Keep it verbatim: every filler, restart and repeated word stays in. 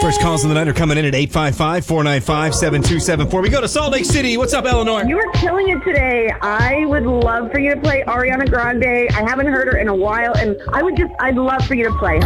First calls of the night are coming in at eight five five, four nine five, seven two seven four. We go to Salt Lake City. What's up, Eleanor? You are killing it today. I would love for you to play Ariana Grande. I haven't heard her in a while, and I would just, I'd love for you to play her.